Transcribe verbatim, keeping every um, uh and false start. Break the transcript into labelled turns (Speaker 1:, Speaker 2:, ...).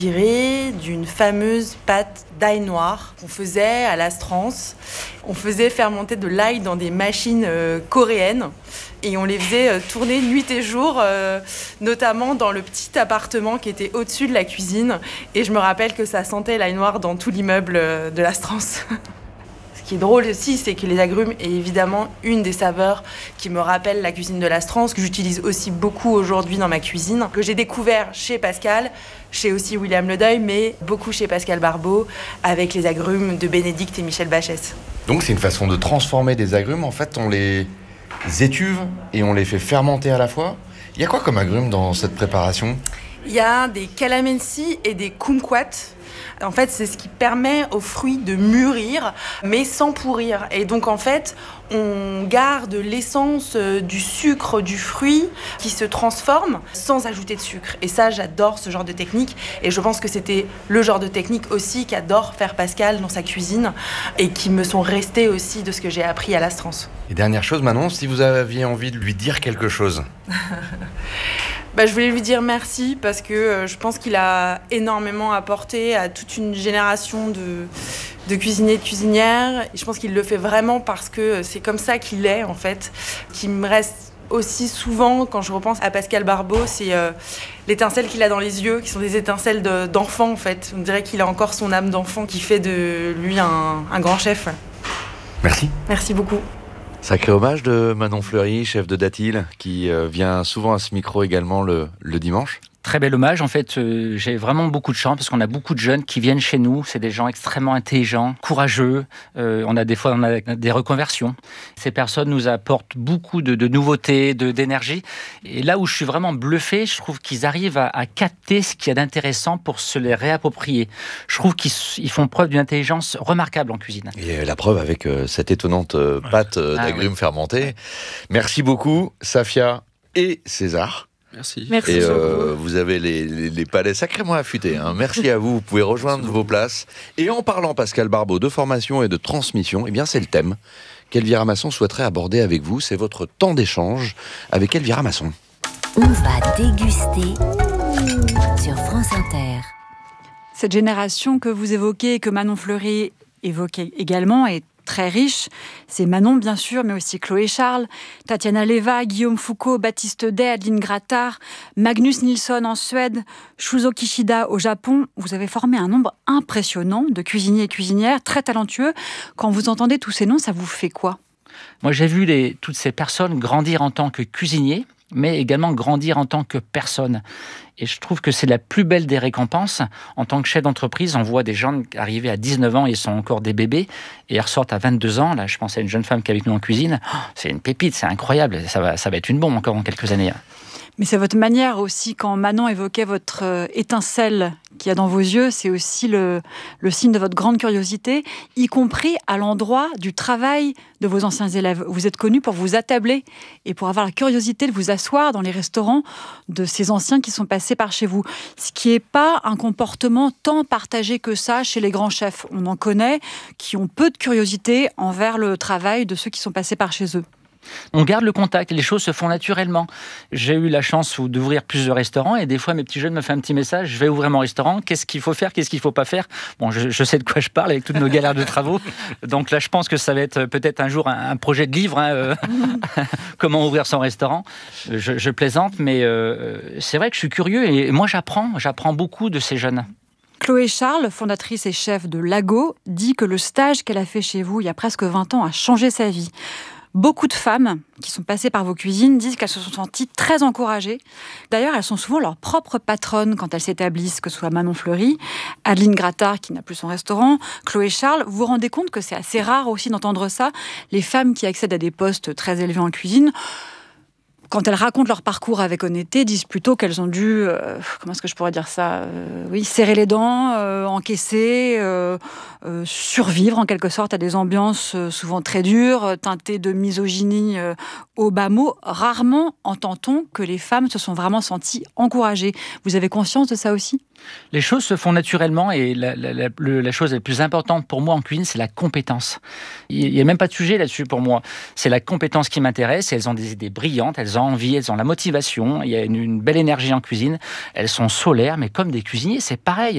Speaker 1: Tiré d'une fameuse pâte d'ail noir qu'on faisait à l'Astrance. On faisait fermenter de l'ail dans des machines euh, coréennes et on les faisait euh, tourner nuit et jour, euh, notamment dans le petit appartement qui était au-dessus de la cuisine. Et je me rappelle que ça sentait l'ail noir dans tout l'immeuble euh, de l'Astrance. Ce qui est drôle aussi, c'est que les agrumes est évidemment une des saveurs qui me rappelle la cuisine de l'Astrance, que j'utilise aussi beaucoup aujourd'hui dans ma cuisine, que j'ai découvert chez Pascal, chez aussi William Ledeuil, mais beaucoup chez Pascal Barbeau, avec les agrumes de Bénédicte et Michel Bachès.
Speaker 2: Donc c'est une façon de transformer des agrumes. En fait, on les étuve et on les fait fermenter à la fois. Il y a quoi comme agrumes dans cette préparation ?
Speaker 1: Il y a des calamensi et des kumquats. En fait, c'est ce qui permet aux fruits de mûrir, mais sans pourrir. Et donc, en fait, on garde l'essence du sucre du fruit qui se transforme sans ajouter de sucre. Et ça, j'adore ce genre de technique. Et je pense que c'était le genre de technique aussi qu'adore faire Pascal dans sa cuisine et qui me sont restées aussi de ce que j'ai appris à l'Astrance.
Speaker 2: Et dernière chose, Manon, si vous aviez envie de lui dire quelque chose.
Speaker 1: Bah, je voulais lui dire merci parce que euh, je pense qu'il a énormément apporté à toute une génération de, de cuisiniers et de cuisinières. Et je pense qu'il le fait vraiment parce que c'est comme ça qu'il est, en fait. Qui me reste aussi souvent, quand je repense à Pascal Barbeau, c'est euh, l'étincelle qu'il a dans les yeux, qui sont des étincelles de, d'enfant, en fait. On dirait qu'il a encore son âme d'enfant qui fait de lui un, un grand chef.
Speaker 2: Merci.
Speaker 1: Merci beaucoup.
Speaker 3: Sacré hommage de Manon Fleury, chef de Datil, qui vient souvent à ce micro également le, le dimanche.
Speaker 4: Très bel hommage. En fait, euh, j'ai vraiment beaucoup de chance parce qu'on a beaucoup de jeunes qui viennent chez nous. C'est des gens extrêmement intelligents, courageux. Euh, on a des fois on a des reconversions. Ces personnes nous apportent beaucoup de, de nouveautés, de, d'énergie. Et là où je suis vraiment bluffé, je trouve qu'ils arrivent à, à capter ce qu'il y a d'intéressant pour se les réapproprier. Je trouve qu'ils ils font preuve d'une intelligence remarquable en cuisine.
Speaker 3: Et la preuve avec euh, cette étonnante euh, pâte euh,
Speaker 4: ah,
Speaker 3: d'agrumes
Speaker 4: oui.
Speaker 3: fermentés. Merci beaucoup, Safia et César.
Speaker 5: Merci.
Speaker 1: Merci.
Speaker 3: Et euh, vous avez les, les, les palais sacrément affûtés. Hein. Merci à vous. Vous pouvez rejoindre vos places. Et en parlant, Pascal Barbeau, de formation et de transmission, eh bien c'est le thème qu'Elvira Masson souhaiterait aborder avec vous. C'est votre temps d'échange avec Elvira Masson.
Speaker 6: On va déguster sur France Inter.
Speaker 7: Cette génération que vous évoquez et que Manon Fleury évoquait également est très riche. C'est Manon, bien sûr, mais aussi Chloé Charles, Tatiana Leva, Guillaume Foucault, Baptiste Day, Adeline Grattard, Magnus Nilsson en Suède, Shuzo Kishida au Japon. Vous avez formé un nombre impressionnant de cuisiniers et cuisinières très talentueux. Quand vous entendez tous ces noms, ça vous fait quoi ?
Speaker 4: Moi, j'ai vu les, toutes ces personnes grandir en tant que cuisiniers, mais également grandir en tant que personne. Et je trouve que c'est la plus belle des récompenses. En tant que chef d'entreprise, on voit des gens arriver à dix-neuf ans, ils sont encore des bébés, et ils ressortent à vingt-deux ans. Là, je pense à une jeune femme qui est avec nous en cuisine. Oh, c'est une pépite, c'est incroyable. Ça va, ça va être une bombe encore en quelques années.
Speaker 7: Mais c'est votre manière aussi, quand Manon évoquait votre euh, étincelle qu'il y a dans vos yeux, c'est aussi le, le signe de votre grande curiosité, y compris à l'endroit du travail de vos anciens élèves. Vous êtes connus pour vous attabler et pour avoir la curiosité de vous asseoir dans les restaurants de ces anciens qui sont passés par chez vous. Ce qui n'est pas un comportement tant partagé que ça chez les grands chefs. On en connaît qui ont peu de curiosité envers le travail de ceux qui sont passés par chez eux.
Speaker 4: On garde le contact, les choses se font naturellement. J'ai eu la chance d'ouvrir plusieurs restaurants et des fois mes petits jeunes me font un petit message, je vais ouvrir mon restaurant, qu'est-ce qu'il faut faire, qu'est-ce qu'il ne faut pas faire. Bon, je, je sais de quoi je parle avec toutes nos galères de travaux. Donc là, je pense que ça va être peut-être un jour un, un projet de livre, hein, euh, comment ouvrir son restaurant. Je, je plaisante, mais euh, c'est vrai que je suis curieux et moi j'apprends, j'apprends beaucoup de ces jeunes.
Speaker 7: Chloé Charles, fondatrice et chef de Lago, dit que le stage qu'elle a fait chez vous il y a presque vingt ans a changé sa vie. Beaucoup de femmes qui sont passées par vos cuisines disent qu'elles se sont senties très encouragées. D'ailleurs, elles sont souvent leurs propres patronnes quand elles s'établissent, que ce soit Manon Fleury, Adeline Grattard qui n'a plus son restaurant, Chloé Charles. Vous vous rendez compte que c'est assez rare aussi d'entendre ça. Les femmes qui accèdent à des postes très élevés en cuisine, quand elles racontent leur parcours avec honnêteté, disent plutôt qu'elles ont dû, euh, comment est-ce que je pourrais dire ça, euh, oui, serrer les dents, euh, encaisser, euh, euh, survivre en quelque sorte à des ambiances euh, souvent très dures, teintées de misogynie euh, au bas mot. Rarement entend-on que les femmes se sont vraiment senties encouragées. Vous avez conscience de ça aussi ?
Speaker 4: Les choses se font naturellement et la, la, la, la chose la plus importante pour moi en cuisine, c'est la compétence. Il n'y a même pas de sujet là-dessus pour moi. C'est la compétence qui m'intéresse. Elles ont des idées brillantes, elles ont envie, elles ont la motivation. Il y a une, une belle énergie en cuisine. Elles sont solaires, mais comme des cuisiniers, c'est pareil.